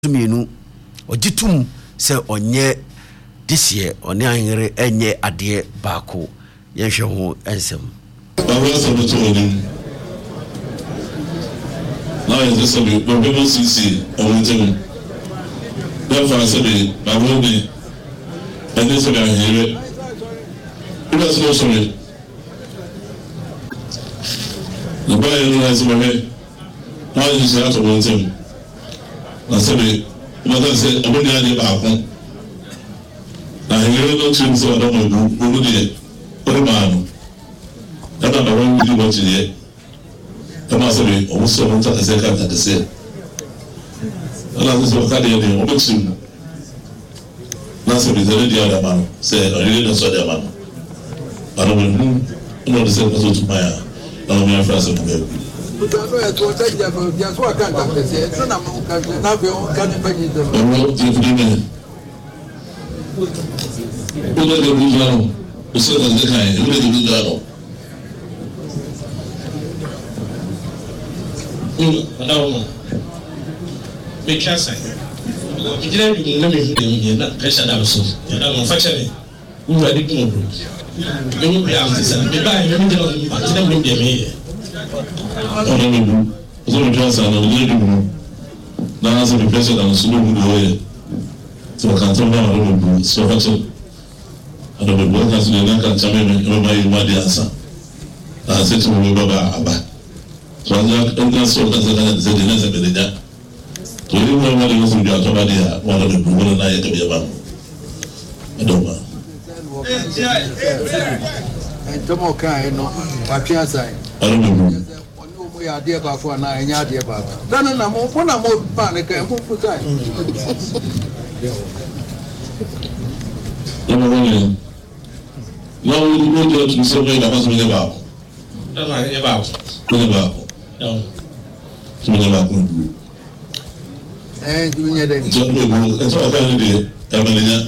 Mienu ojitum se onye this year oni anhere enye ade baako yenhwe ho ensem bawo so to oni na ye so bi go sisi omuntem therefore say be bawo ni ene so ga here ina so sorry no ba ye no so be na ye so ato omuntem na sabe mother say abodi ade baako na here no trim so da mo bu de ore ma no da ba won bi mo ti ye da ma sabe o so no ta se ka ta se ala so ka de de o trim na sabe de de ada ma se ore de so de ma ara mo no de se ko so tu ma ya na mo ya frase mo be no é to da já já sua canta você isso na mão na vê um cara para de eu tive de o da de bujão o seu da de cai o de bujão não me chassa o direito não me na pressa da pessoa eu não faço nem o vai de como eu não penso isso me vai me não me me Honorable, Zoro Johnson, and Lady Moon. Now, as a professor, and so good way to a canton honorable, so much. And the work has been like a champion in my answer. I said to me, Baba, so I don't so that the next ability. To you, nobody was in your Tomadia, one of the people and I to be about. I don't know. And Tomoka, no, Papiasa. I don't know. Ya dia ba fo na enya dia ba dan na mo na mo pa ne kan fu sai no no no we go to so many of us we never no never no dunya de so no go so ka ni de amanya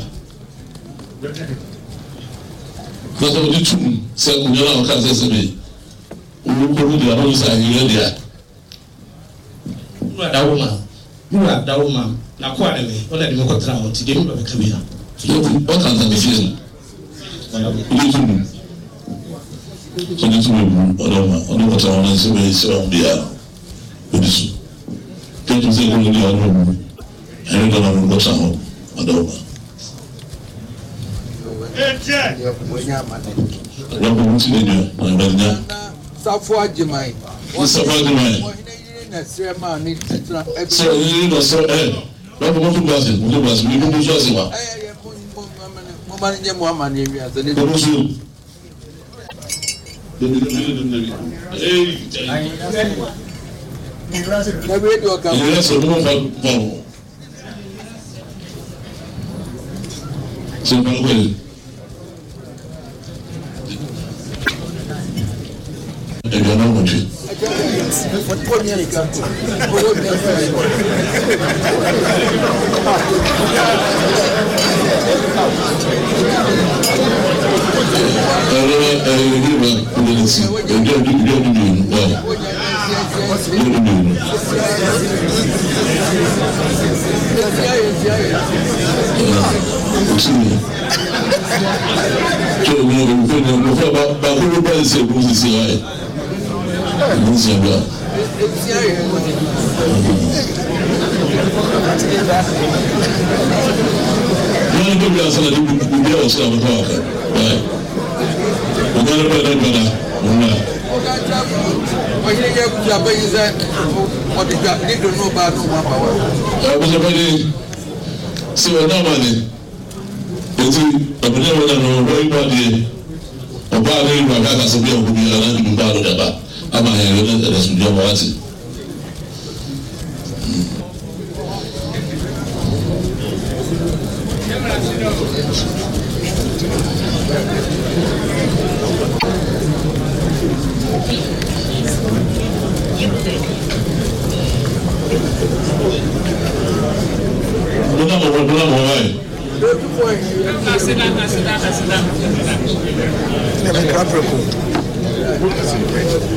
so the two so we know ka say me we go to the other side here there da uma na kwa de me ona de me kotra mo ti de me be kabira so what can the feel so this will on what I want to say is on the this can you say on the other I don't know what I adoma Safo Ajimai. Safo Ajimai. Na sema ni tena. So you know so Baba mo tun basi, mo basi, mi mo so asiwa. Mo ma nye mo ama ni wi azele. Mo so. Na we do ka. Yes, mo fa. So mo et bien non mon Dieu.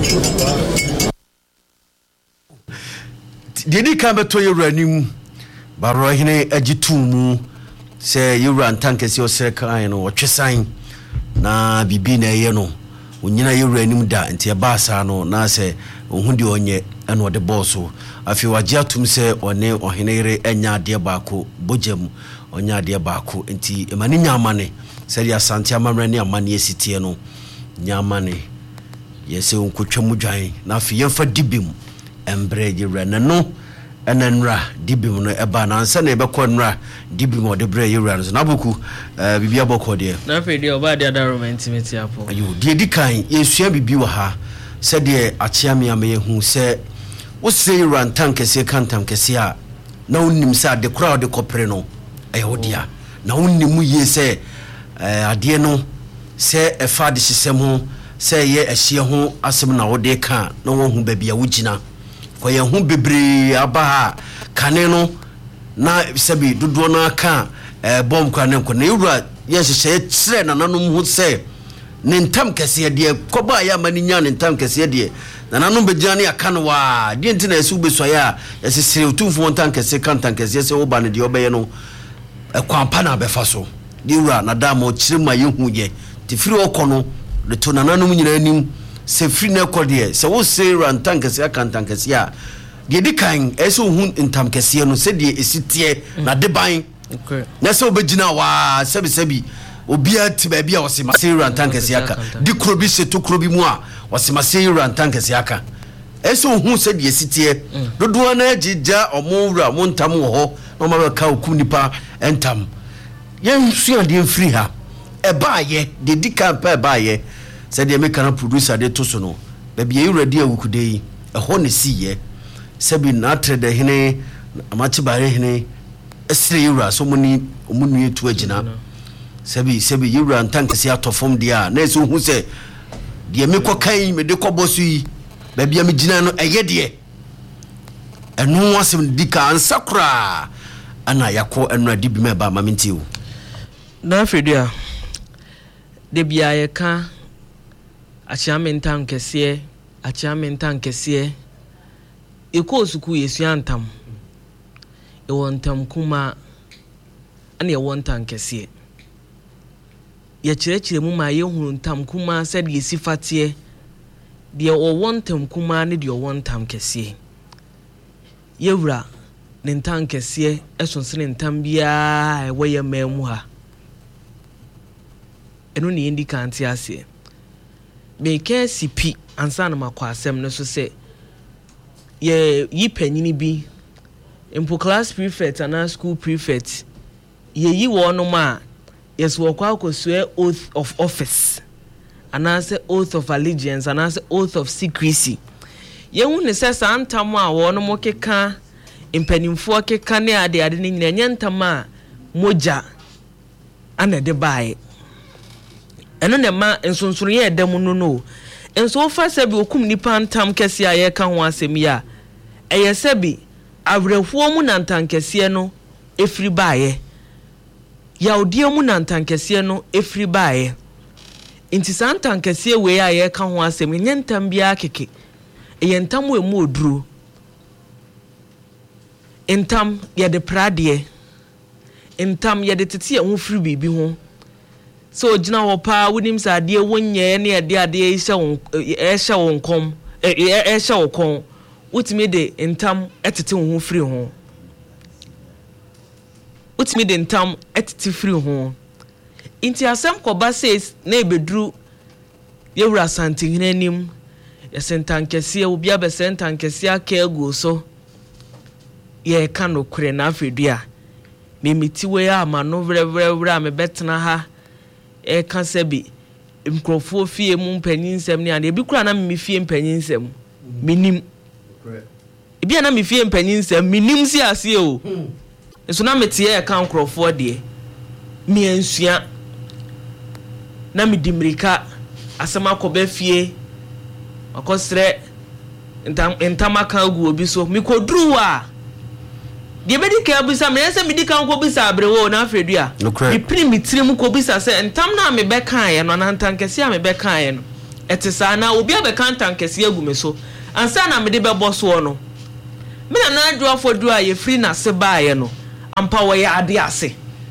Didi kan beto ye ranim baro hene agitumu se yura ntankesi osere kan no otwesan na bibi na ye no onyina yura anim da ntia baasa no na se ohudi onye eno ode boso afi waje atum se one ohenere enya ade baako bojam onya ade baako nti emani nyamane se ya santi amamre ne amane esitie no nyamane yese onkotwam dwan na afi yemfa dibim embre yura no enenra dibim no eba na ansa na ebekọ nra dibim ode bre yura no nabuku bibia bokọ de na fe de oba de adaro intimate apo ayo de dikan yesua bibi wa ha se de achiame ame hu se wo se yura ntankese kantankese a na unnim se ade kura de kopre no ayo dia na unnim ye se ade no se efa de sisem ho se ye ahie ho asem na wo de ka na wo hu babia wo gina kwa ye hu bebre aba kane no na sebi dodo na ka bom kwa ne ko na yura ye hye tsire na nanom hu se ne ntam kese de koba ya mani nya ne ntam kese de na nanom begina ne aka no wa de nti na esu beso ya yesesire otumfo ntam kese kantam kese se wo ba ne de obeye no kwampa na befa so de yura na da mo kire ma ye hu ye ti firi okono de to na nanom nyina anim se free na kodie se wo se rantankese akantankese a de dikan eso hu ntamkese no se de esitie na de ban okay na se obegina wa sebi obia ti ba bia wose ma se rantankese aka di krobi se to krobi mu a wose ma se rantankese aka eso hu se de esitie dodo na agija omowura mo ntam wo ho no ma ka oku nipa entam yen sua de free ha eba ye de dikan pa eba ye said the American producer de tosono baby you ready awukudei eho ne siye sabi na trade hene amachi bare hene esre yura so muni omunu etu agina sabi yura ntankese atofom dia na eso hu se de me kokan me de kobosu yi baby am gina no eye de enu wasem dika ansakura ana yakọ enu adibi me ba mamintiw na afedia de bia ye ka achiamentan kese ekosuku yesuantam ewontam kuma ana ewontam kese ye kirekire mu ma yehunu ntam kuma se de yesifatie de owontam kuma ne de owontam kese yewura ne ntam kese esonsene ntam bia ewoye mamu ha eno ne ndi kanti ase Beke sipi ansa na makwasem no so se ye yipanyini bi impo class prefect and school prefect ye yi wono ma yes wo kwa akosue oath of office and say oath of allegiance and say oath of secrecy ye hu ne se santam a wono mo keka impanimfo keka ne ade ne nyina nyantam a moja ana de bae eno ne ma nsonsoro ye edam no enso fa se bi okum nipa ntam kese aye ka ho asem ya eye se bi awrefuo mu na ntankese no efri baaye ya odie mu na ntankese no efri baaye inti santankese we aye ka ho asem nyentam bia keke eye ntam we mu oduro entam ye de prade entam ye de tete ye ho fri bibi ho so jina wo pa wonim sa ade wonye ne ade ehya wonkom ehya wokon utimi de entam etete ho firi ho utimi de entam etete firi ho inti asem koba says na ebedru yewura santinhene nim yesentankesie obi abesentankesie akagu so ye ka no kure na afedua memitiwe ama no vrevre amebetena ha ka sebi mkrofo fie mu mpanyinsem ne ade bi kura na me fie mpanyinsem minim ebi na me fie mpanyinsem minim si ase o so na metie ka nkrofo de mi ansua na me dimrika asema koba fie akosre ntama kan gu obi so mi kodru a de bedi ka bisa me nse me di kan ko bisa abrewo na afredua mi prim mi tirim ko bisa se ntam na me be kan ye no na ntankese a me be kan ye no etisa na obi abe kan ntankese agu me so ansa na me de be boso no me na adwo afodu a ye free na se ba ye no ampa wo ya ade ase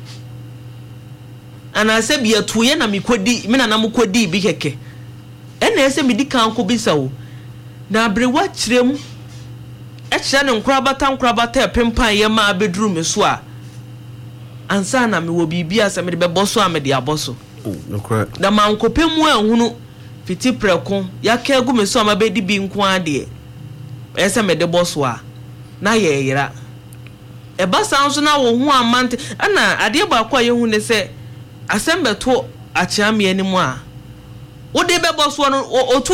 ana se bia toye na mekodi me na mekodi bi keke ena ese medi kan ko bisa wo na abrewa kirem e kire ne nkrabata epempan ye ma abeduru me so a ansa na me wo bibia se me de beboso a me de aboso na mankopemu ahunu fiti preko ya ka gu me so ma bedi bi nko ade ese me de boso a na ye yira e ba san so na wo hu amante ana ade ba kwa ye hu ne se asembe to achiame animu a wo de be boso no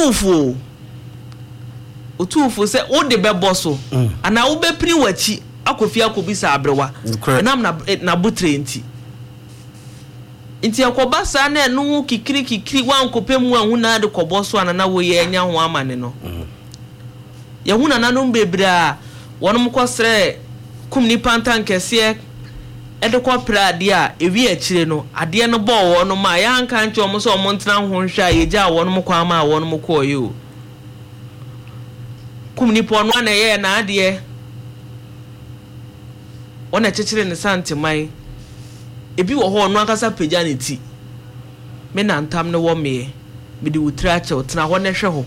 otufu se wo de be boso ana wo be pri wachi akofia akobisa abrewa enam na butre nti akoba sa na enu kikiri wankopemu ahu na de koboso ana na wo ye anya ho amane no ye hu na nanom bebra wonom kosre kumni pantan kese ede ko prade a ewi akire no ade no bo wonom ma ya anka nche omo so omo ntena ho hwa ye ja wonom kwa ma wonom ko ye o kumni po no na ye na ade ona chechire ne sante mai ebi wo ho no akasa pagya ne ti me na ntam ne wo me de wutra che otena ho ne hwe ho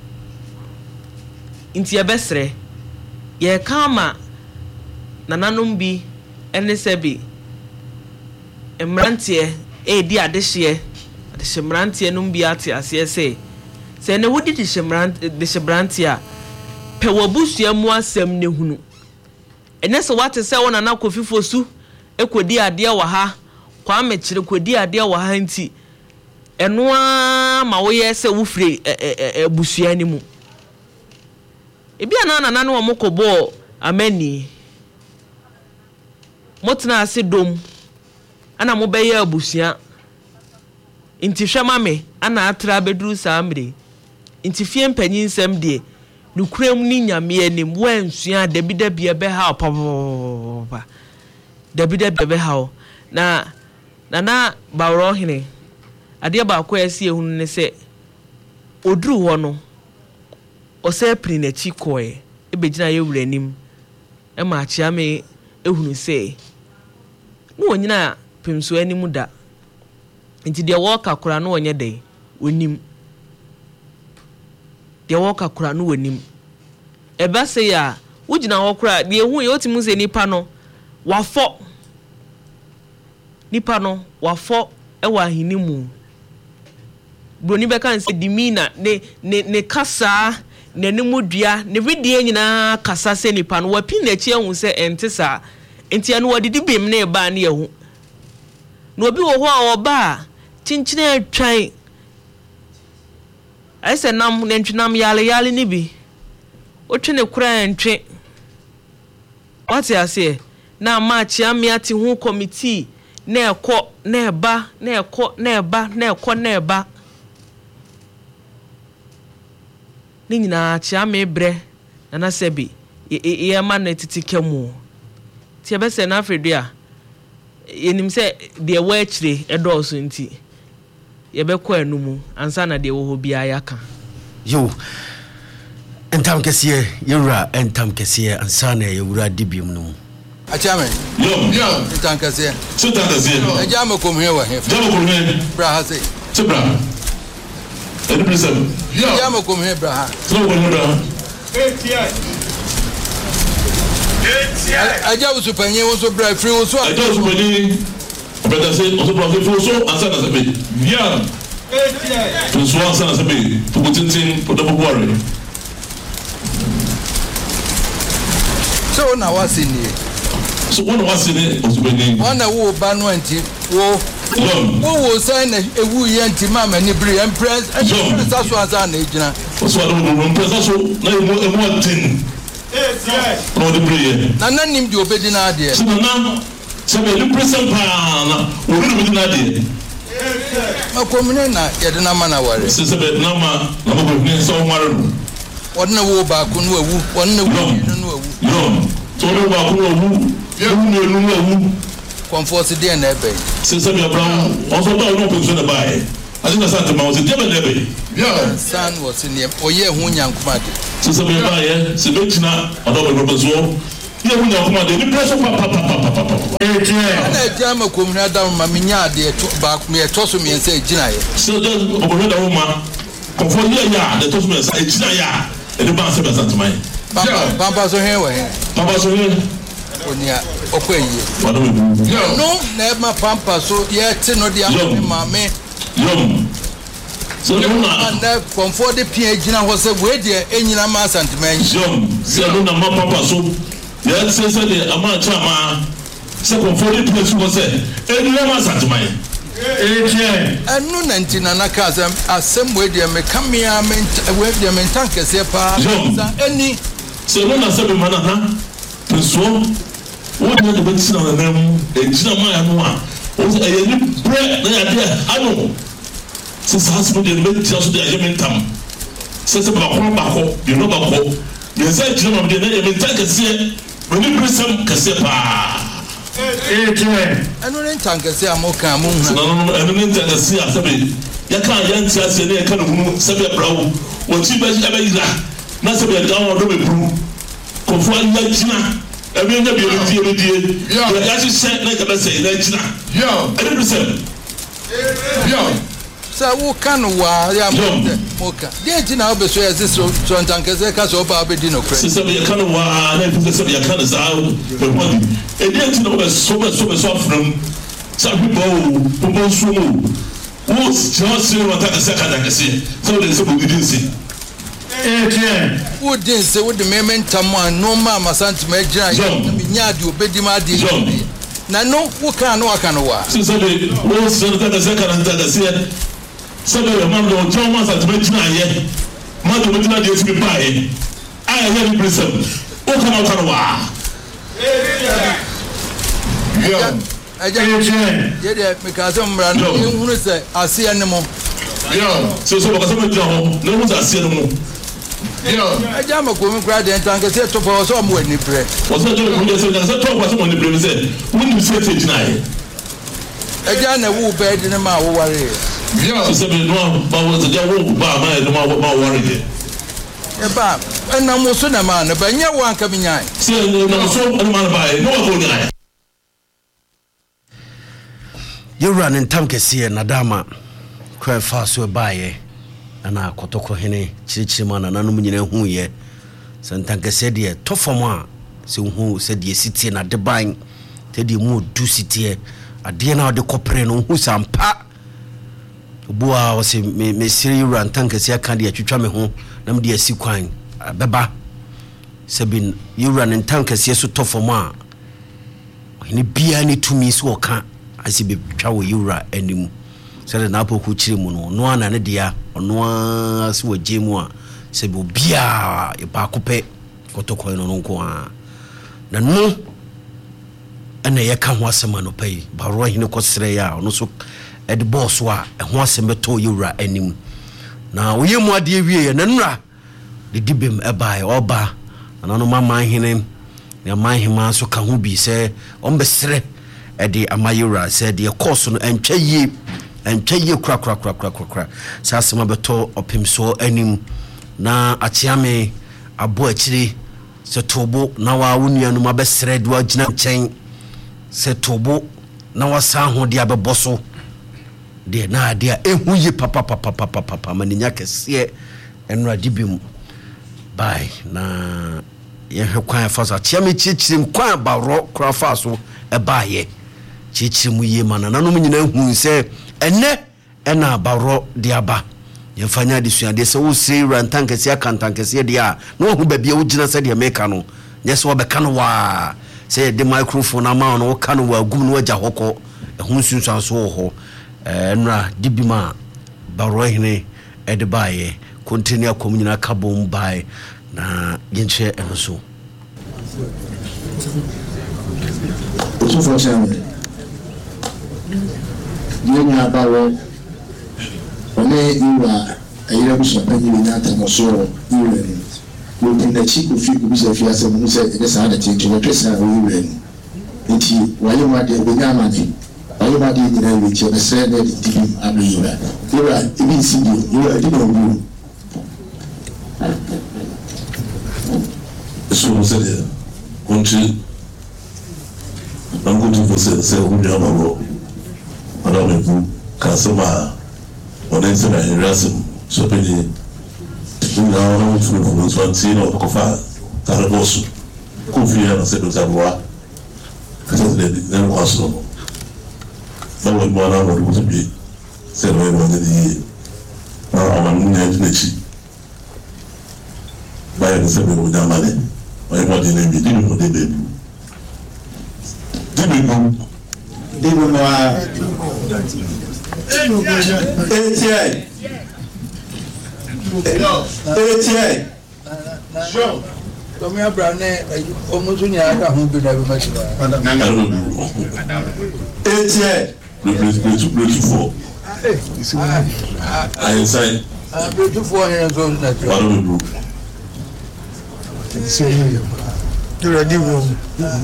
nti ye besre ye kama nananom bi ene sebi emrantie di adehye mrantie no bi ate ase se ne wodi de shemrantie a pe wabusua mu asem ne hunu ene se wate se wona na kofifo su ekodi ade wa ha kwa mekire kodi ade wa ha nti eno a ma wo ye se wo fire abusua ni mu ebi ana na wo mokobo amani motna ase dom ana mo beye abusua nti hwema me ana atra beduru samre nti fie mpanyin nsem de nukurem ni nyame anim wansua dabidabi ebe ha papa dabidabi ebe ha na bawro hene ade ba ko ese ehunu ne se oduru ho no ose pri na chi koe ebegina ye wura anim e ma achia me ehunu se no onyina pemso animu da nti de wo kakura no onye dai onim de wo kakura no onim eba se ya wugina wo kura de ehu ye otimu se nipa no wafo ewa hinimu broni beka nse dimina ne kasa nanimu dua ne vidie nyina kasa se nipa no wapi na chi ehu se entisa enti anu wadidi bim na eba na ehu no obi wo ho a oba chinchine atwan aise nam nentwinam yale ni bi otwene kura ntwe wate ase na machi amiati hu committee na ekọ na eba ni nyina chi amebre na sebi ye ma na titikemu ti ebese na afredua yenim se de wa akire edoso nti ye be ko anumu ansa na de wo ho bia yaka yo entam kesiye yura entam kesiye ansa na ye wura dibium no achame yo entam kesiye ejama kom he wa he bra ha se tibra edi present ejama kom he bra ha so ko no da aja usupanye wo so bra free wo so aja usupanye obeda se o so bra free wo so ansa na se be yeah so ansa na se be pukutintin podobuware so na wasini so wona wasini usupanye wana wo ba no anti wo say na ewu ye anti mama ni bre empress sa so ansa na ejina so ado empress so na emu antin no de prayer na nanim di obedi na ade so na se be the present na o ru bi na ade makomune na yede na mana ware se be na ma na mo bi so ware wona wo ba ku no awu wona wo no awu no so wo ba ku no awu ye hu no awu comfort dey na ebe se be brown also do no person na buy I think that's ma o se dey na ebe yeah san was in oye hu nyankuma de se be buy se be tina odo be proposal ye hu na kuma de ni preso papa na jama komuna da ma menya de to ba me to so me nsa gina ye so de obodo da woman comfort ya de to so me nsa gina ya e ba se besa tmai papa so he we papa so he onia okwaye no na ma pampa so ye ti no dia ma me so no na comfort de pia gina ho se we de enyina ma santimen so no na ma papa so ye se de ama chama se comfort de pia so se enyina ma santimen enu na ntina na ka asem we de me kamia me we de me tanke se pa eni so no na se be mana ha so what do you see on the name ejina ma ya no a o se ye ni bre na ya de ano se sasu de me ti aso de ya me ntam se ba ko de no ba ko ye se ejina ma de na ye me tanke se oni presem kase pa enu ne tanke se amoka mu hu no enu ne tanke se a se be ya ka ya nti ase ne ya ka no hu se be brawo o ti ba ya ba ira na se be ga o do be bru ko fo ya jina ebe nya bi die ya ji se na ka ba se na jina ebe bi se sa wo kan wa ya moka de jina obeso ya se so ntanke se ka so ba be di no kre se be kan wa na bi se be kan sa be mo e de jina obeso so from sa bi bo so mo wo just se wa ta se ka da se so de se bo di se wo din se wo de mementa mo no ma masanti ma gira ya mi nya de obedi ma de na no wo kan no aka no wa se be wo se ta se ka da se se be ma do jo ma sa te gira ye ma do gira de se be ba ye aya ye bi presem wo kan no aka no wa ye de me ka so mra no hunu se ase ne mo so ba ka so me jo no hu ase ne mo eja ma ko mi kra de ntanke se to for so mo ani bre o so jo ko se se to kwa so mo ani bre se woni se te jina ye eja na wu be de ma wo ware so se be no ba wo se ja wo ba ma e no ma ware de e ba na mo so na ma na ba nya wo anka mi nyai se no so no ma ba e no ko nyai you run in tam kese na dama kwa fa so baaye ana kotoko hene chirichiri na nanom nyina hu ye santankese de tofom a se hu se de sitie na de ban te de mu du sitie ade na de kopre no hu sampa obuwa o se me siri rantankese aka de atwitwa me ho na me de asi kwan beba se bin yuran ntankese so tofom a hene bia ni tumi so ka asi be twa wo yura anim sele na apoku chiri mu no ana ne dia ono asi waje mu a se bi bia e ba kope kotoko no nko a na no ana ye ka ho asema no pai ba ro hine kosere ya ono so e de boss wa e ho asema to yura anim na oye mu ade wie na nura de dibem e ba e oba na no mama hine na mahima so ka ho bi se ombesere e de amayura se de course no entwa yi kra sasema beto opimso anim na achiame abo achiri se tobo na wa wunua no mabesere de wagina nchen se tobo na wasa ho de abeboso de na de ehu yi papa maninya kese enra dibim bai na ye hwekwan fasa achiame chichiri kwan baro kra faso e baaye chichiri mu ye mana nanom nyina hu se ene ena baro diaba yefanya disuade se wo sei rantankese akantankese dia no hu babia wo gina se dia meka no nyese wo beka no wa se de microphone ama no wo ka no wa gum no agya hokọ ehun sunsan so ho enra dibima baro hene ede baaye continue akom nyina kabom baaye na yenche eno so yenya bawo one iwa ayira bu sopanyi ni ata no so iwe ni wo tinda chi ko fi ku bi se fi ase mu se e sa da ti to pesa wo iwe ni enti waye ma de be nyama ni waye ma de nyina iwe che be se de ti abi iwa ibi si di iwa di no bu so se de Onchi, I'm going to say, Madame Casama, on answer and ransom, so penny. Now, from Swansea or Cofa, Tarabosu, Kofi and Secretary, because they was no. No one more hour would be said when the I'm not by the same with their money. My body name is Dino de Come here, Brownie. Almost when you are home, you never much. I inside. I'm beautiful and so natural. You're a new room.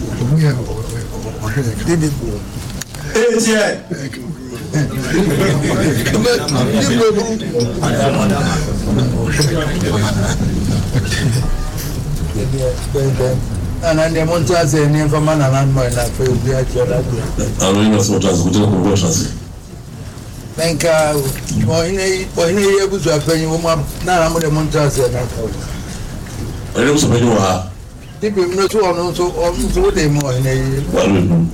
And I want to say, never man and my life will be at your life. I don't know what has good conversions. Thank you. Or in a able to have any woman. Now I'm going to Montas and I don't know you are. Did you know to also what they more in a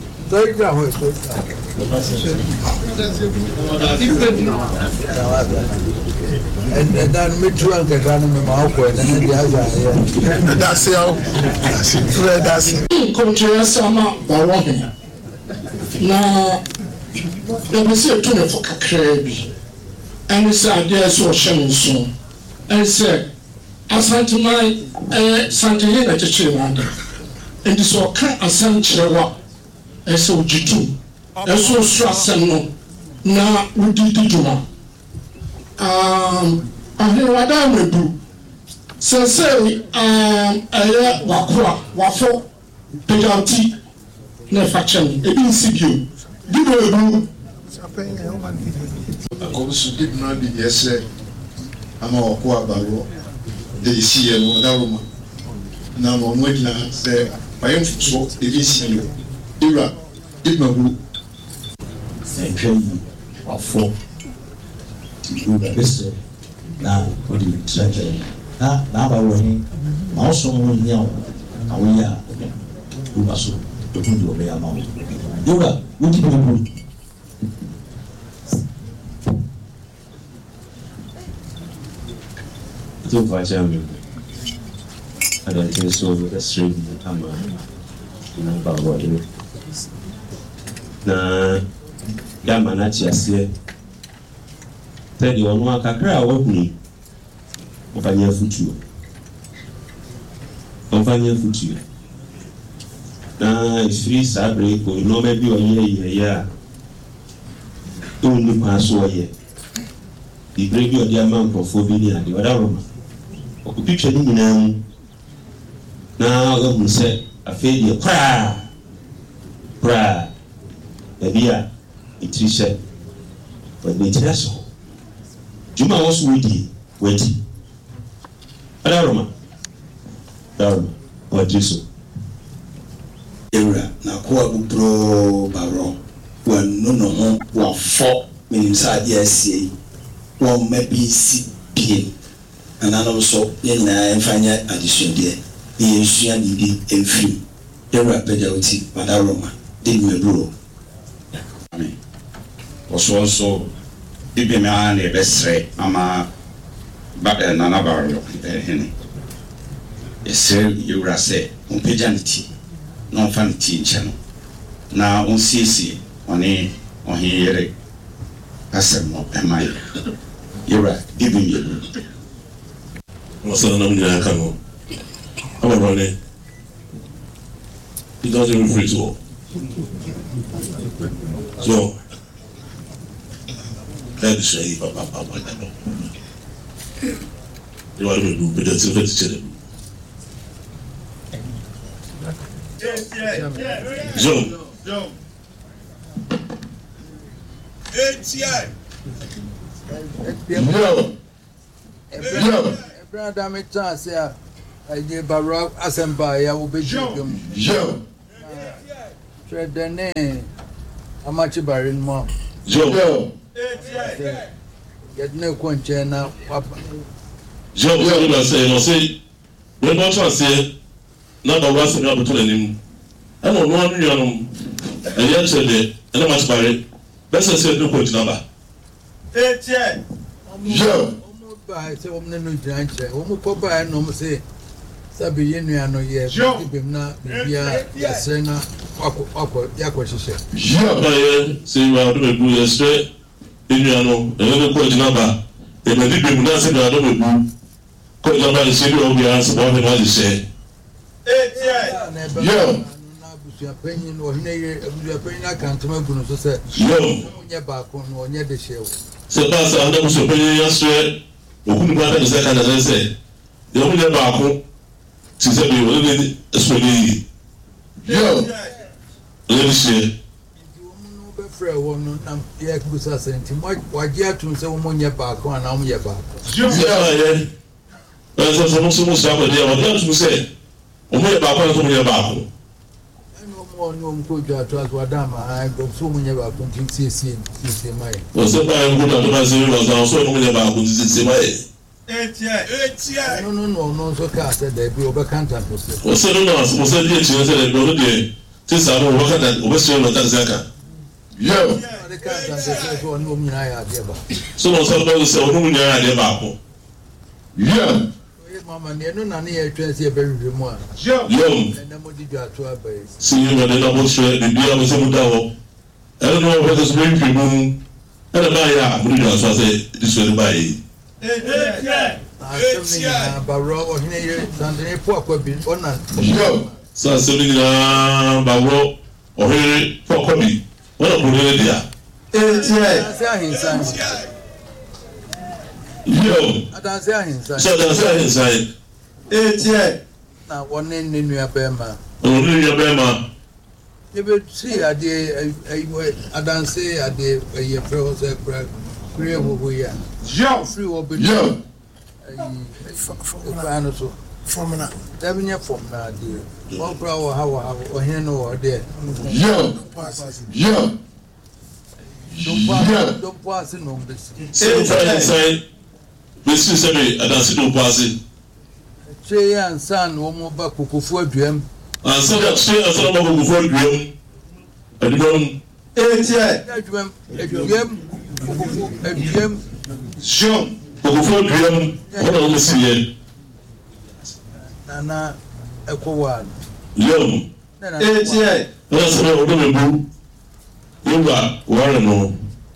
and then me too and the gun mouth and then the other. That's it. That's it. Control sama barohe. Na the say to me for kakra bi. And say there so hye so. And say asantima santihe na cheche na. And so kan asanchewa. Eso jitu. Eso so asem no na udidi juma. Ahewada medu. Sensei aya wakwa wafo pejanti na fachem ebi nsibio bido ebu akoso did not be yese ama wakwa baro de isiye no daruma na no modina se bayem fuso ebi isiye ira did not do sentry wafo best na odi treasure na ba woni ma oso mo nya o awo ya u baso to kun do be ya ma yoga wuti bi bu to va jam ada tin so the street ama na ba wa ni na dama na chi ase tedi onu akakra a wahuni ofanya futuo na ifiri sabre ko no me bi oye ya to ni paso oye ibre bi odi ama mprofo bi ni ade wada roma okupitwa ni nyina na o mu se afei de pra ebia itrishe o ni tiraso juma was widi Daruma o Jesu Ewra na ko abupro baro wa no ho wa fo menim sa dia sie wa mabisi pie anano so nyina emfanya addition de ye sua ni bi emfiri Ewra pedauti Daruma de nwebro amen so bibi me an e besre ama ba na na ba ro hene ese Ewra se on pejanti no fanti nchano na on sisi oni ohiyere asemo emai Ewra bibi me What's the name of the I'm a running. He doesn't even free to all. So, that's say, you are going to do better to the children. John. Brother, me chance here. Aye Barrow Asemba ya obejum. Yo. Tredene amachi barin mo. Yo. Get no kwanche na papa. Yo na say we no chance say na ba wase na boto anim. E no no anu yanom. E ya chede, e na match bare. Best say no coach number. Yo. Ba say o mne no janche. O mo ko ba no mo say sabi yenu ano ye bim na bia ya sena akọ hihye. Yo. Na ye say we do be you straight. Inu ano, e no coach number. E me di bim na say na do be coach number is say o bia say o be na say. Yo. Ya penyin o hine ya penyin akantuma gunu so say Yo. Onye ba ko no onye de shew. Se passe à un monsieur payé un straight. Beaucoup de gens disent qu'à la c'est. Il y a un peu de si c'est bien, on est soigné. Yo. Le monsieur. Frɛ wɔ no na yɛ kusa senti wagye atum sɛ wɔn nyɛ baako anaa wɔn yɛ baako. Yɛ ɛsɛ sɛ mo so mo sa akɔdeɛ wɔde atum sɛ wɔn yɛ baako na wɔn yɛ baako. Ɛna wɔn wɔn ko dwa to aso adama ayi bɔ so wɔn yɛ baako nti siesie ma yɛ. Wɔsɛ baa yɛ nkota to ba se wɔn sa so wɔn yɛ baako nti siesie ma yɛ. No nso kaa sɛ dɛbi ɔbɛka ntampo sɛ. Wɔsɛ no na wɔsɛ di ekyir sɛ dɛbi ɔno deɛ ti sa no wɔbɛka da wɔbɛsɛ wɔn ta sɛ ka. Yo. So no so no so no nyɛ adeɛ baako. Yo. Mama ne no na ne yɛ twɛn sɛ ɛbɛhwehwɛ mu a. Yo. Na mo di dwa to abai. Si yɛ wɔde na mo hwɛ bibia mo sɛ mo da hɔ. Ɛno no wɔbɛka so bɛn hwɛ mu. Ɛna ba yɛ a mo di dwa so sɛ di so ne ba yi. Barrow ɔhene yɛ sandene po akɔ bi ɔna. Yo. Sa asɛm no nyinaa Barrow ɔhene po akɔ bi. Ɔna kuro ne dia. Adanse ahensan. Yo. Adanse ahensan. So adanse ahensan. Na wɔne ne nua bɛrima. Ɔno ne nua bɛrima. Ebe si adeɛ adanse adeɛ ɛyɛ fɛ hɔ sɛ kure huhu ya. Yo. Free wɔ bi. Yo. Ɛfra no so. Formula. Dabi nyɛ fɔm na adeɛ. Wɔn kura wɔ ha ɔhene no wɔ deɛ. Yo. Yo. Dompo ase na ɔmo besi. Ahensan. Besi sɛ me adanse dompo ase. Twe yɛ ansa na wɔn ba kokofu aduam. Ansa na twe ansa na wɔn kokofu aduam. Aduam. Aduam kokofu aduam. Sure. Kokofu aduam. Ɔna wɔn si yɛ. Nana ɛkɔwa. Yom. Ɔna sɛ ɔdɔ bɛ bu. Yoba wɔre no.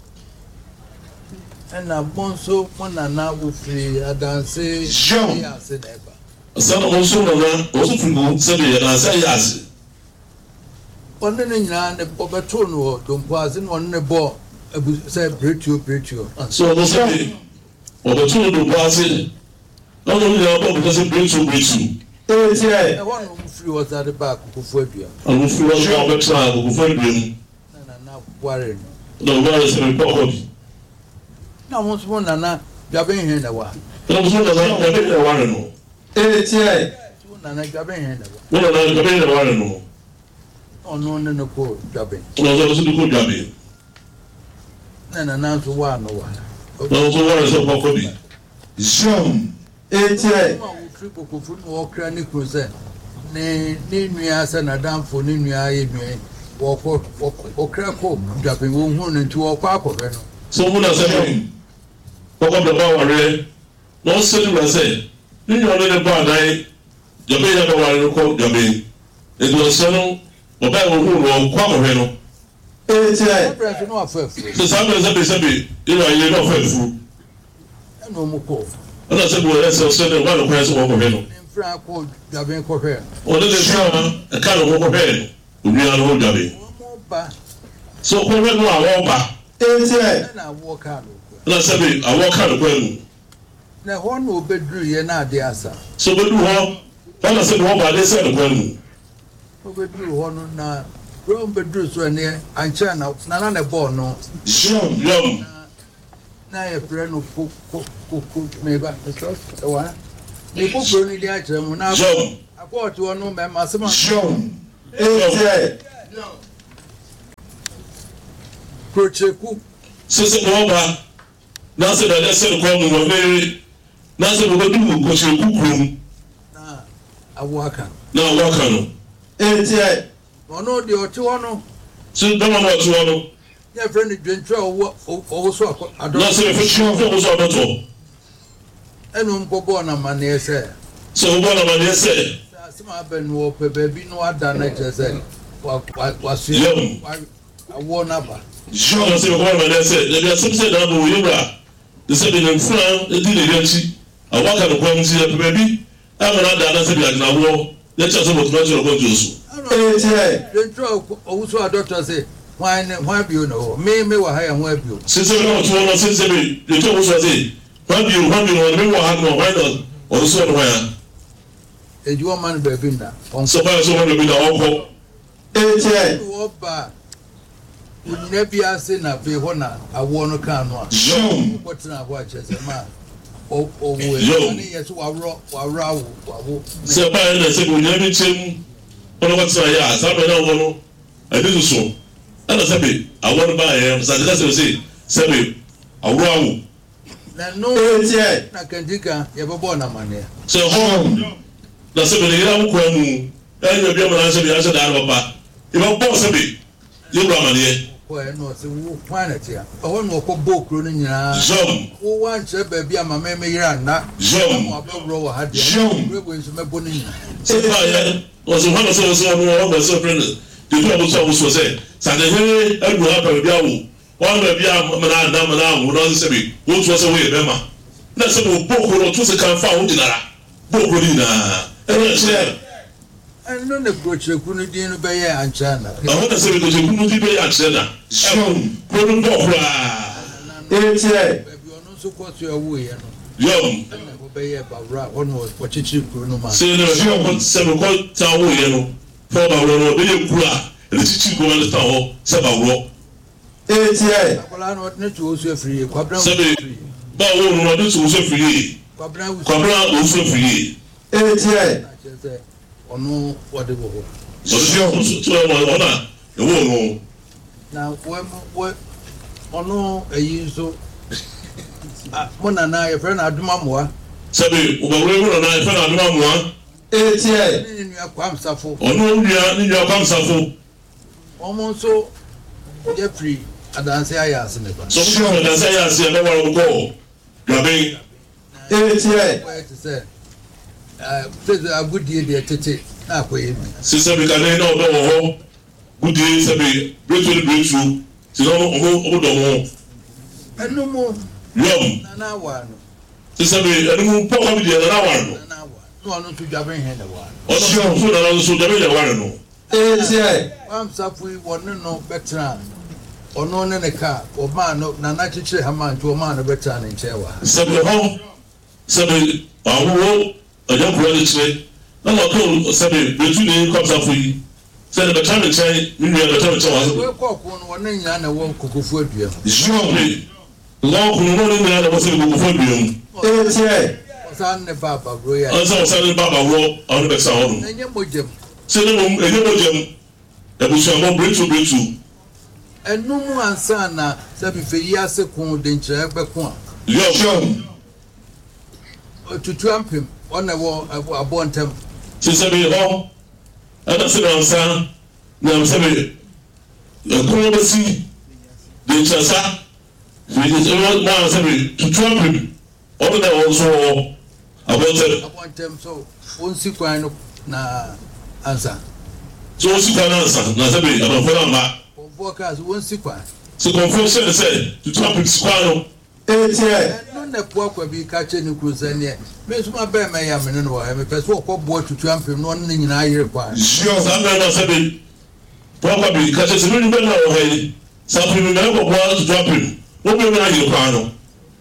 Ɛna bɔnso mo nana wofiri adanse. Sure. Yɛ ase na ɛba. Sana wɔnso nana wɔso firi mu sɛbi yɛ nansa yɛ ase. Ɔne ne nyinaa ne ɔbɛto no wɔ dompo ase na ɔne ne bɔ sɛ bretuo. So ɔno sɛbi ɔbɛto no dompo ase. Na ɔno nyinaa bɔ ɔbɛka sɛ bretu. Ɛhɔ na ɔmo firi wɔ sɛ ade ba kokofu aduam. Ɔno firi wɔ sɛ ɔbɛtena kokofu aduam. Na ware Na no. ɔbɛyɛ sɛ mepɛ ɔkɔ bi. Na mo nso mo nana dwabe hɛn na wa. Na ɔmo so nana ɛbɛ yɛ wɔre no. Mo nana dwabe hɛn na wa. Wɔn nana ɛbɛ yɛ wɔre no. Ɔno ne no ko dwabe. Na ɔso de ko dwabe. Na nana nso wa no wa. Na ɔso wɔre sɛ ɔkɔ bi. Shum. Ma wofiri kokofu na wɔkra ne kuro sɛ ne nua sɛ nadamfo ne nua ayɛ nua wɔkra kɔ dwabe wɔn hu no nti wɔkɔ akɔhwɛ no. So mo na sɛ mi ɔkɔ bɛ ba wɔre na ɔsɛ ne wura sɛ ne nua no ne ba adan dwabe yɛ bɛ wɔre no kɔ dwabe edu ɔsɛ no ɔbɛn wɔn hu no ɔkɔ akɔhwɛ no. Ɛbrɛ so na wafa afuo. Sɛ saa bɛ sɛbi yɛ na yɛ na ɔfa afuo. Ɛna ɔmo kɔ. Ɛna sɛ bi wɔyɛ sɛ ɔsɛ ne wɔn akɔhwɛ sɛ wɔkɔhwɛ no. Ne mfra kɔ dwabe kɔhwɛ. Ɔne ne fira ɛka ne ho kɔhwɛ onua no ho dwabe. Ɔmo ba. So kɔhwɛ no a wɔba. Ɛna awɔ kaa no. Na sɛbi awɔ ka ne kwan mu. Na hɔ na obeduru yɛ na ade asa. So bedu hɔ ɔna sɛbi wɔn ba ade sɛ ne kwan mu. Obeduru hɔ no na Rome beduru so ɛnɛ ankyɛn na nana ne bɔɔl no. Yom. Na yɛ frɛ no koko meba ɛwa ne kokoro ni di akyerɛ mu na akɔ to no me masema John ete Krocheku sese boba na se da lese ko mu mo be na se bo du ko se kukuru na awaka no ete ono de oto no so dama no oto no ya friend dwentwa owo so ado na se fi show for so abato enu mpobo na mane se so bo na mane se asema abenu o pe baby no ada na chese wa su awo na ba John se bo na mane se le bia se da bo yura de se de nfran e di le yanchi awaka no kwamzi ya pe baby amana da na se bia na wo ya cha so bo tuma jiro ko josu ete dwentwa owo so doctor say why be you know me wa haya why be you since we want to know since we the two was say why be you me wa ha no why not or so no ya eju man be bi nda so ba so be da onko ete wo ba unne bi ase na be ho na awo no kan no a John ko tena ho a chese ma o we ni yeso wa wo se ba na se ko nyabi chem ono ko tsa ya sa be na wo no abi so ana sabe awon ba ya sa da se sabe awrawo na no ete na kandika ye bobo na mane so home na sabe le ira ko anu enyo bi amana sabe ya sa da ba e ba bo sabe ye bra mane ko e no se wo planet ya o no ko bokro no nyina jom wo wan che ba bi ama me yira na jom mo abro wo ha de rebo nso me boni nyina se ba ya o so hana so no o so friend de do so so se sa de he adu ha ba bi awo wa ba bi amana na mana wo no se bi wo so se wo ye be ma na se bo bokro to se kan fa wo dinara bokro ni na e se no ne Krocheku ni din no be ye anchana aho na se bi Krocheku ni be ya chena John ko no bokra ete baby ono so ko so awu ye no yom na ko be ye ba ra ono wo chichi kuro no ma se no se ko ta wo ye no fo ba wo no be ye kura e chichi ko na ta ho se ba wo ete akola no ne tu osu afiri kwabra se be ba wo no do so free kwabra o so free ete ono wade bo ho so ona e wo no na we ono eyi so mo na ye friend aduma moa sabe o ba wo na e fa na aduma moa ete ni nua kwamsafo ono nua kwamsafo omo so ye free adanse aya ase ne ba so so na say ya se na wa go gabe ete we to say pese agudie de tete na akoye se sabe ka na o do ho gudi sabe bretu se no o do mo enu mo yom na wa no se sabe enu mo po ka bi de na wa no no ono tu jabe he na wa o so na so jabe ya wa no ete kwamsafo wonne no betra ono ne ka o ma no na chichire ha ma nto o ma no betra ne nche wa sabe ho sabe awo aja kura de chire na ma ko sabe betu ne kwamsafo yi se ne betra ne chai ni nua betra ne chai wa we ko ko no wonne nyina na won kokofu adua jom lo kunu no ne na wose ko fo biom ete san ne baba bro ya ansa san baba ro on be sa hono enye mojem se ne mo enye mojem e bu so mo bretu enu mu ansa na sabi fe yi ase kun de nkyere be kun yom tutu ampem ona wo abontem se sabe ho ana se ansa na sabe ko ba si de chasa we just want sabe tutu ampem o da wo so abontem so onsi kwan no na ansa so si kwan ansa na sabe abafo na ma focus onsi kwan so confusion say tutu ampem si kwan no ete no ne po akwa bi ka che ni kruza ne me suma be me ya me no wa me pese ko bo tutu ampem no ne nyina yire kwan sure sabe na sabe po akwa bi ka che se ni be na o hai sabe me na ko bo tutu ampem wo be na yire kwan no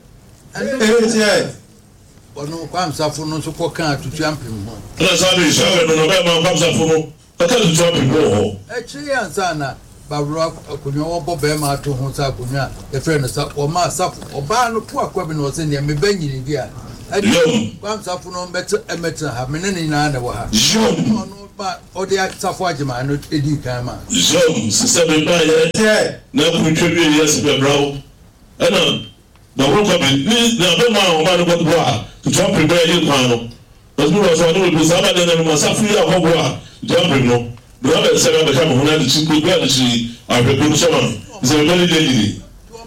ete ono kwamsafo no so ko kan tutu ampem ho na sabe sabe no be ma kwamsafo no ka tutu ampem ho echi ansa na babro akunyo wo bo be ma to ho sa akunyo e fre no sa o ma safo o ba no po akwa bi no se ne me banyini bi a Yom. Kwam Safuno better have many nine of her. Yom. Or the Safwajima and Eddie Kama. Yom, Sister Bemba, now we tribute yes, bro. And the work of it, the man about to jump in where you can. But we was one of the Sabbath and Masafia Hogwa, jumping no. The other seven become one of the chief quality of the Bruce. It's a very lady.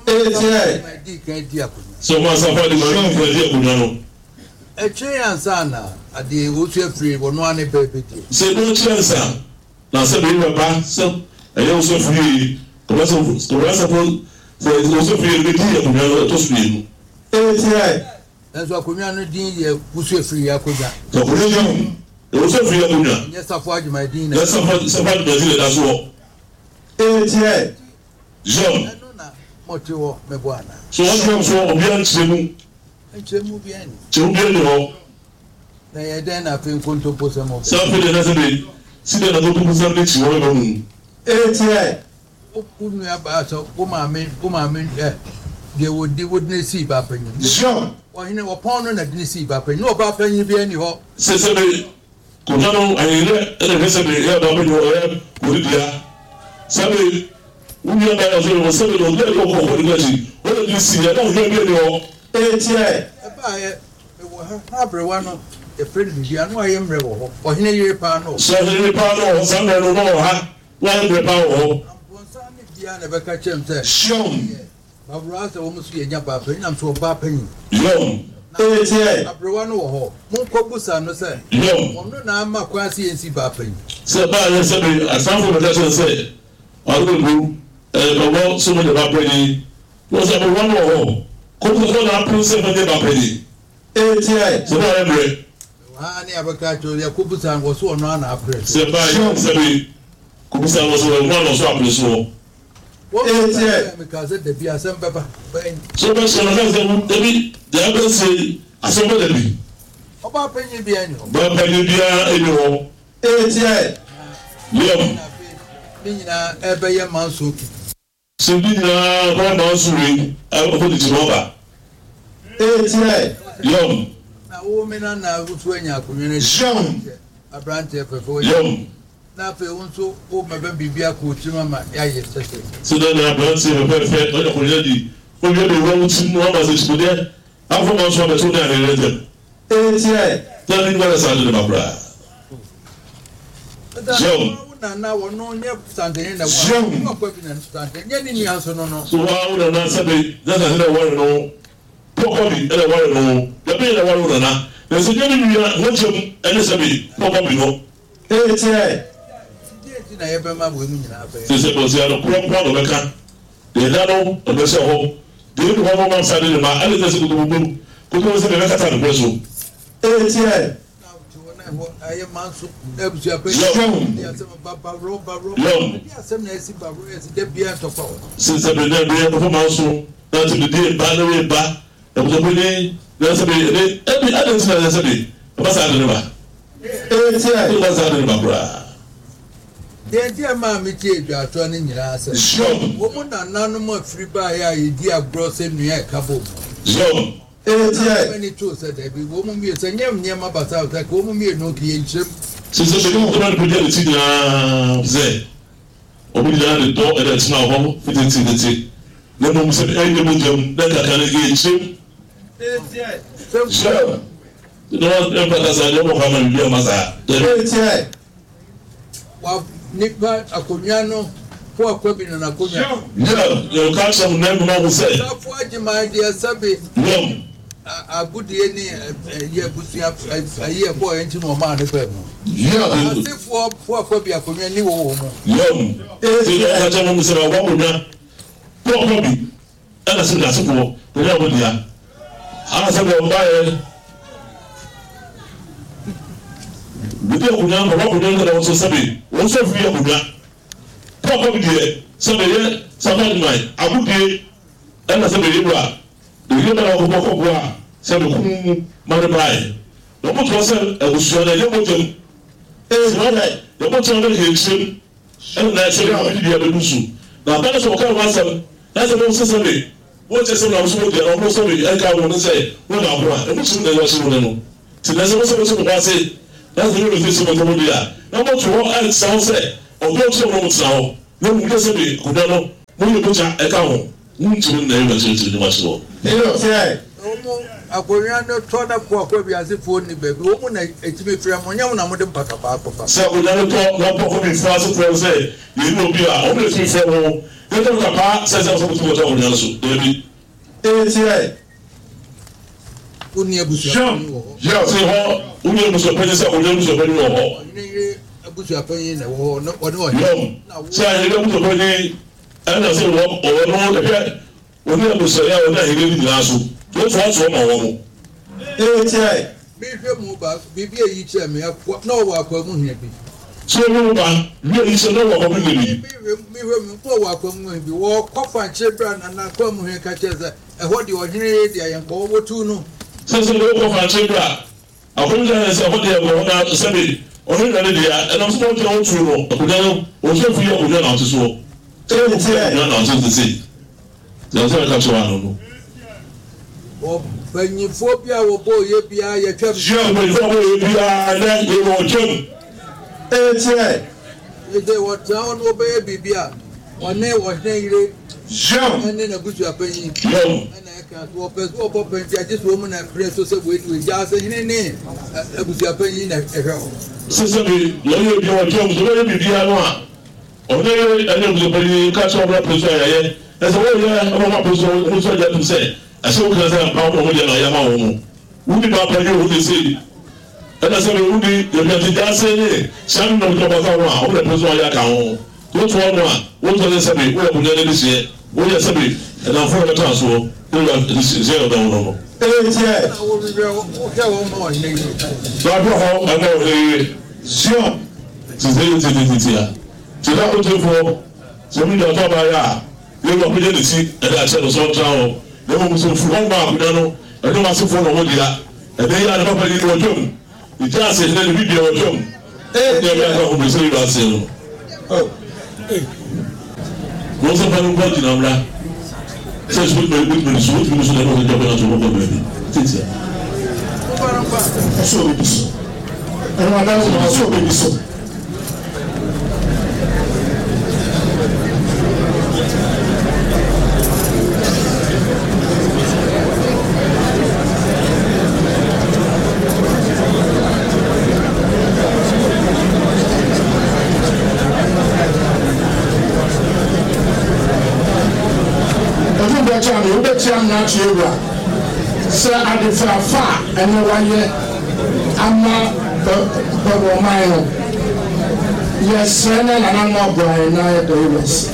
So, Masafa, the man, a chance, Anna, at the Usia free one baby. Say no chance, now somebody were back, so I also free. That's also free to speak. That's what Kunyano Dean, Usia free Yakuza. The also free Yakuza. Yes, I've watched my dean. That's somebody that's all. John. Motivo, Mebuana. So what comes from Bian Chimubian? They then have been going to put some of something that doesn't be. See that I don't put something to one of them. They wouldn't see Bapping. Sure. Well, you know, upon and didn't see Bapping. No Bapping, you be any hope. Cecily, Kunano, and recently heard of your Wodia. Somebody, when you are as well, somebody will let go of the what did you see? I don't hear you. Everyone, a friend, you know, I am rebel. Or Henry Pano. So, Henry Pano, some men don't know how. One reparo. Never catch him. Show. My brother almost be a Japan. I'm so bapping. Yom. Everyone, Moncobusa, no say. Yom. No, I'm not quite seeing Bapping. So, I found from the lesson say, I will do the world so many Bapping. Was ever one more. Come to the Apple 7 Bapping. So, I am ready. I never catch you. Kubusan was so non after. Say, by Sabi, Kubusan was one of Swap. Because the Biasam Papa. So much the other say, I saw what they be. About Penny Biano. But Penny Biano, Mina, Ebay Mansu. So, one Mansuri, I will put it over. Yom. Now, women are now when you are community. A branch of Yom. Now, if you want to open my baby, I could see my yes. So then I brought a perfect already. When you go to numbers today, I'm from us from the 2 related. Tell me what I said about Bra. Now, no, never standing in the standing. Any answer, no. So, I would not say that I don't know. Probably, and I want to know. The pain I want to know. There's a gentleman and it's a bit. Probably no. I have a women. This was the problem of the car. They don't know the home. They didn't have one side in the man. I didn't go because they never got the person. I am Mansu. Since I've been there for Mansu, that's the day by the way back. There was a way, there's a way, every other thing there's a way. What's out of the river? What's out of the river? The dear mammy, you are turning your answer. Sure. Woman and none more free by a dear gross in near couple. Sure. Many tools said every woman be a young near my bazaar, like woman be no creation. Since the woman could get it there. Open the door and it's now home, fitting to the tea. No one said anything, then I can engage him. Sure. No one ever has a little hammer in your mother. Well, Nipa Akunyano, poor Quabin and Akunya. No, you'll catch some name, will say. My dear Sabi, no. A good year, a year boy into my man. Yeah, I say for poor Quabia Akunya, new woman. Young, that's a woman said, I want to poor Quabi. And I said, that's a poor, the level there. I said, I'll buy it. Bíbí ọ̀kùnrin àwọn ọkùnrin náà wọ́n sọ sábẹ́ wọ́n sọ fún yẹ ọ̀kùnrin pọ́ọ̀pọ́ bi diẹ sábẹ́ yẹ sábẹ́ àdìmáì àgùdìẹ ẹ̀nà sábẹ́ yẹ wura èyí náà wọ́n kọ́ kọ́ a sábẹ́ kún mọ́ni báyìí wọ́n mú tọ́ sẹ́ ẹ̀wùsùn ọ̀nà ẹ̀yẹ́ mọ́tò ẹ̀sìnwá náà yẹ mọ́tò ọ̀nà yẹ ẹ̀kyẹ́m ẹ̀nà náà ẹ̀kyẹ́ náà wọ́n di ẹ̀bẹ̀ lùsù náà abẹ́rẹ́ sọ ọ̀ká wọn asẹ́m náà sẹ́bẹ̀ wọ́n sẹ́sẹ́bẹ̀ what is also almost I want to say, what I want, and which they was no. So there's also what I say. That's the real thing about Colombia. Now, what you want to say, or go to Rome now, no one can say, Kudano, when you put your account, you to never to the much more. Yeah. Akonyano tona kwa kwa biazi phone baby wo na etime fira mo nya na mo de paka papa so we na to na poko mi fast for say you know be a o le fi fe wo e to papa say say so to to na so baby tie uni abusu ya say ho uni abusu pe say o le abusu pe ni ho ni abusu apen na wo no wo say le abusu pe ni ana say wo o no de pe uni abusu ya o na hele ni na so wọ́n sọ ma wọ́n mu. Tí ẹ. Bí ìfẹ́ mu bá bíbí èyí tí ẹ̀mí náà wà pẹ̀ mú hìyẹn bí. Ṣé o bá bí èyí ṣe náà wà pẹ̀ mú hìyẹn bí? Bí ìfẹ́ mu kó wà pẹ̀ mú hìyẹn bí wọ́n kọ́fà ṣé bíra nana kọ́ mú hìyẹn kàṣẹ́ sẹ́ ẹ̀họ́ di ọ̀hìn di àyẹ̀kọ́ owó tú nù. Sẹ́sẹ́ ló kọ́fà ṣé bíra àkóńjà ẹ̀ sẹ́ ẹ̀họ́ di ẹ̀kọ́ náà sẹ́bi ọ̀hìn ìrẹ̀lẹ̀ di ya ẹ̀nà tó ń tẹ̀ ọ́ tu nù ọ̀kùnjẹ́ òṣèlú fi ọ̀kùnjẹ́ náà ti sọ. Banyinfo bi a wo bo ye bi a ye twam je banyinfo bo ye bi a na ye wo twam tie de wo tawo no be bi bi a one wo hne ire je ene na busu apanyi yo na ka wo pe so bo pe ti aje so mu na pre so se we ni ja se hne ne busu apanyi na ehwe se se bi lo ye bi wo twam so ye bi bi a no a one ye ene busu apanyi ka so bra pre so ya ye ese wo ye o ma pre so o so ja tum se ase wo kana say power wo je na ya ma wo mu wudi ba pa ye wo de say ana say wudi ye bi ti ja say ni shan no to ba ka wo a wo de so ya ka wo to to no a wo to say be wo ko de ni se wo ye say be na fo na ta so wo ya se o da wo no tie wo bi wo ka wo mo ni ba do ho ana o sio ti say ti ya ti da ko to fo so mi do to ba ya ye wo ko de ni si e da che no so tra o ne mo so fu on ba ku no e do ma so fu no wo dia e de ya na papa ni wo tum i ja se ne bi bi wo tum ne ya ka ko bi se ba se no mo so pa no ko dina mra se so me so ne no de ba na so ko be titi so bi so e wa na so bi so I'm not sure. Sir, I defer far and no one yet. I'm not the mine. Yes, sir, and I'm not Brian. I do this.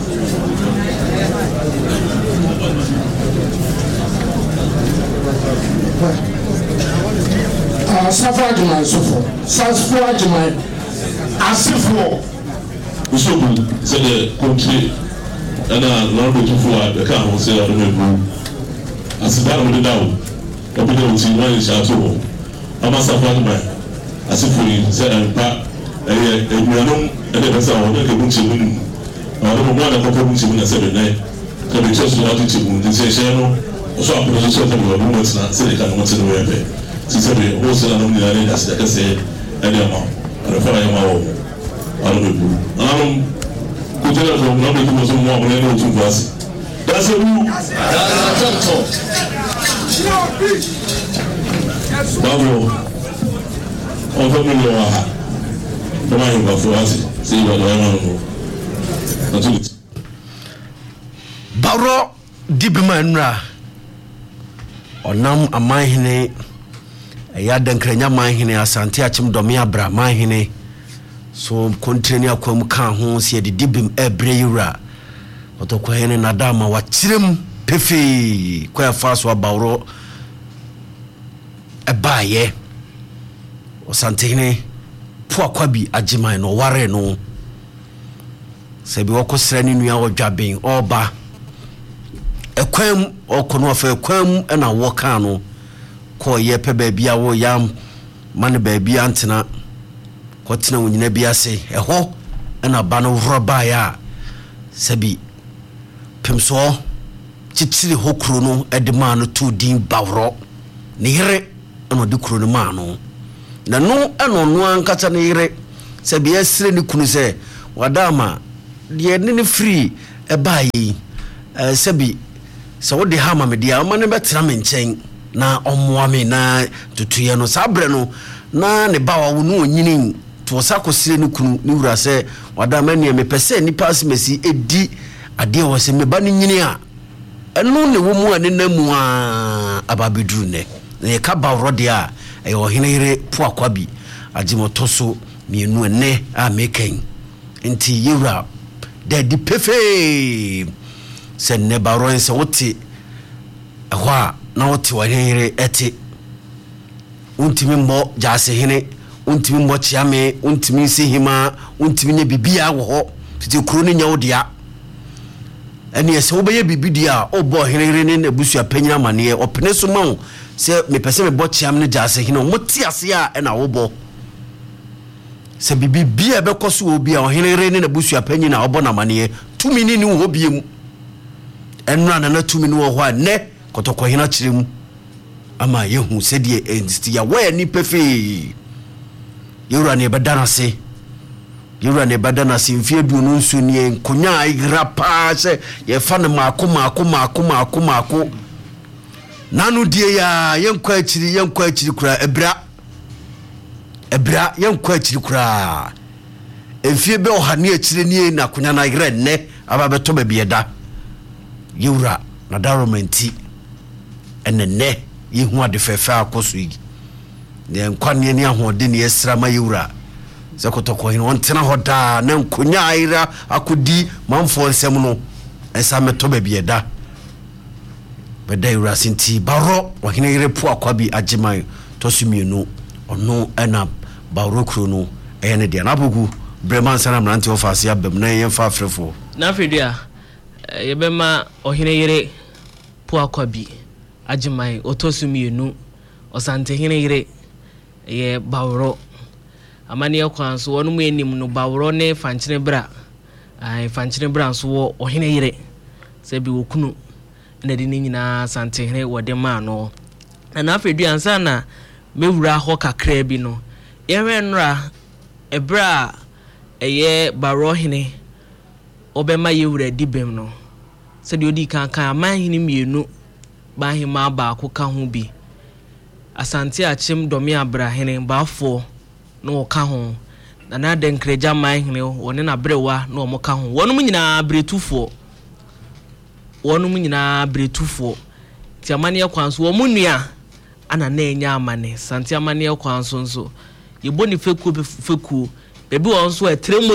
Suffer to my sofa. Suffer to my as if war. So good, said the country. Ana lord to for the car will say I don't know as far as the down or be able to one is at all I must have found my as if we said I'm back and we are known and the person will make a bunch of women I don't want a couple of women at 7 night can be just without it to say channel or so I put a sort of woman's not say they can want to know where she said the wholesale and only as I can say any amount and if I am our I don't know kujela from na be tumo so mo amune no tu vasi that's a who babo on fa mi lo ha to ma hin ba fo ase se iwa do ema no na tu baro dibima nra onam amahene ya dankranya mahene asante achim domi abra mahene so kontreni akwam kan ho se de dibim ebre yura otokwa hene nadama wachirem pefe kwa faso abawro ebaye osantene po akwabi agiman no ware no se bi wokosra ni nua odwaben oba ekwam okono afa ekwam na woka no ko ye pe ba bia wo yam man ba bia antena kotina wonyina biase eho na ba no roba ya sabi pemso titiri hokro no edema no to din bawro ne yere no de kro no ma no na no eno no ankata ne yere se be asire ne kunu se wadama de ne free e bayi sebi se wo de ha ma me dia o ma ne betra me nchen na omoa me na tutuye no sabre no na ne bawa wo no onyini to sakosire ne kunu ne wura se wadama ne me pese ni pass mesi edi ade wo se me ba ne nyini a eno ne wo mu ane na mu a ababedru ne ne ka bawro de a e wo hene yere po akwabi agimoto so mienu ene a meken enti yewura de di pefe se ne bawro se wote ehwa na wote wa hene ete untimi mbo jase hene untimi mbo chiame untimi sihima untimi ne bibia wo ho tete kuro ne nyawo dia eni ese obeye bibidia obo hene ne abusua panyina mane opene so ma se me pese me bo chiam ne jase hene mo ti ase a na wo bo se bibia be koso obi a hene ne abusua panyina obo na mane tumi ni wo biem enra na tumi ni wo ho a ne kotoko hene kirem ama yehu se die ensti ya we ni pefe yura ne badana se yura ne badana se mfie du no nsu ni nkonya igrapa se ye fa ne maako nanu die ya yenkwa akiri kura ebra yenkwa akiri kura mfie be ohane akiri ni na konya na igre ne aba beto ba bieda yura na daromenti enene yehu ade fefa akoso yi ne nkwane ni ahode ne esra ma yura zakotoko hin on tena hoda na nkonya aira akodi manfo nsem no esa meto ba bieda beda yura sinti baro wahine yire po akwabi agiman tosumienu ono ena baro kro no ene de na bogu breman sana mranti ofase abem na yemfa afrefo na fedia yebema ohine yire po akwabi agiman otosumienu osante hine yire ye bawro amani yakwanso wonu mu enim no bawro ne fanchine bra fanchine bra so wo ohine yire se bi wokunu na de nyina sante hine wode ma no na afedu ansa na mewura ho kakra bi no yewe nra ebra eye bawro hine obema yewura dibem no se de odi kan aman hine mienu ba hima ba ko ka ho bi asante achim domi abrahene bafo no ka ho na de nkreja man hene woni na brewa no mo ka ho wonum nyina bretufo ti amane yakwanso wo munua ana na enya amane sante amane yakwanso nso yeboni feku bebi won so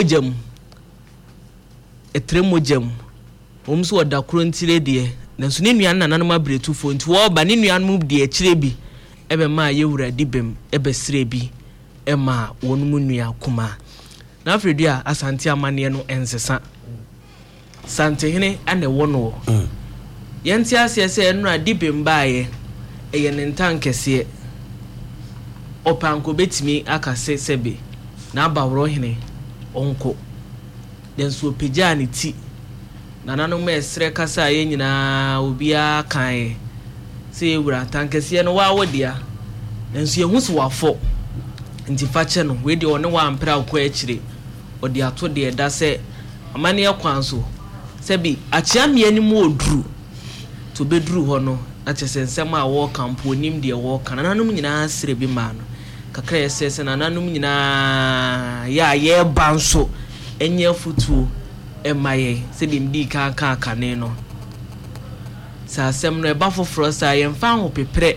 etremojam omso odakro ntire de nanso ne nua na nanoma bretufo nti wo ba ne nua no de akire bi ebe ma yewura dibem ebe sire bi ema wonum nua kuma na afredia asante amane no ensesa sante hene ane wono yenti asese enura dibem baaye eye nentan kese opanko betimi akase sebe na abawro hene onko denso peja ne ti nanano me esre kasa ye nyina obia kan se ewura tankese no wa wodia denso yehusu wafo nti fache no we de one wa ampra akwa akire odi ato de eda se amane yakwanso sebi achiamie ni mu odru to bedru ho no achesensem a wo kampo nim de wo kananum nyina sire bi ma no kakra yesese nananum nyina ya ye banso enye futu emaye sedim di kan ne no sa asem no eba foforo sa ye mfa ho pepre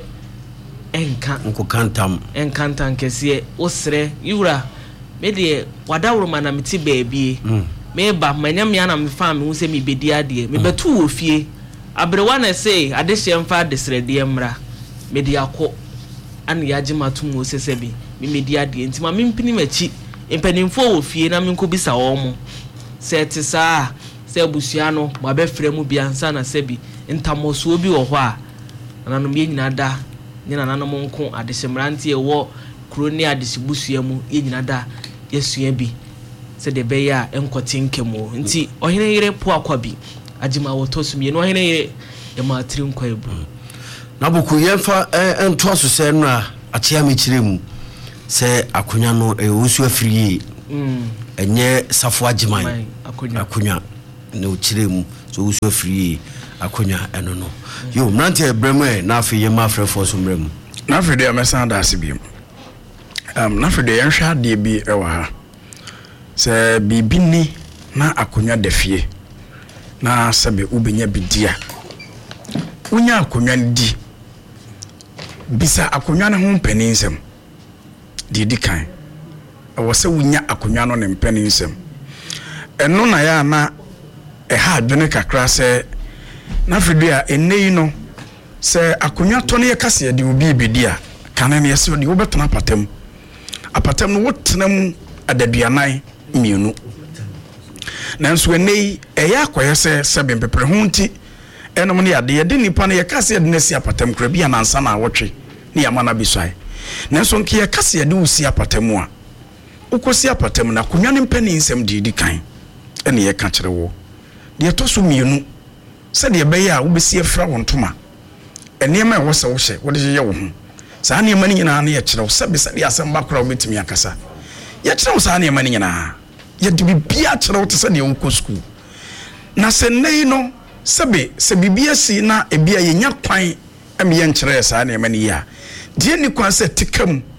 enkantam kese osre yura me de wadawro mana meti baabie me ba manyam ya na me fa me hu se me bedi ade me betu wo fie abrewa na say ade hye mfa desre de mra me de akọ an ya gimatum wo sese bi me medi ade ntima me mpini machi empanimfo wo fie na me nko bisa wo mo se tisa se busua no ba be frɛ mu bia nsa na se bi ntamoso bi wo hɔ a nanom ye nyina da nyina nanom nko ade semrante e wo kroni ade sibusua mu ye nyina da yesua bi se de beya enkotinkemo nti ohene yire po akwabi agima wotosumie no ohene yire e ma atiri nkwa ebu na boku yemfa ento aso se no a atia me kire mu se akonya no e wosu afiri enye safo agiman akonya na o kire mu so wosu afiri akonya eno no yo mrante ebremu na afi yema afrefo so mremu na afi de amesa da asibiem na afi de yenhwa de bi ewa ha se bibi ni na akonya dafie na sabe ubenya bidia unya akonya ndi bisa akonya ne ho mpaninsem di kan wo se unya akonya no ne mpaninsem eno na ya na ha adwene kakra se na fidua enei no se akonya to ne yakase de obi bidia kan ne yese de wo betona apatam no wotenam adaduanan mienu nanso enei eya akoye se sebe mpepre ho nti enom ne ade de nipa ne yakase de nasi apatam kra bia nansa na wotwe ne yamana bisai nanso nke yakase de usi apatam a ukosi apatam na akonya ne mpani nsem di kan ene ye ka kire wo de to so mienu se de be ya wo besi afra wontoma enema e wo se wo hye wo de ye wo ho saa ne mani nyina na ye kire wo se be se de asem ba kra wo betimi akasa ye kire wo saa ne mani nyina ye de bibia kire wo te se de wo ko school na se nei no sebe se bibia si na ebia ye nya kwan am ye nkire saa ne mani ya de ni kwan se tikam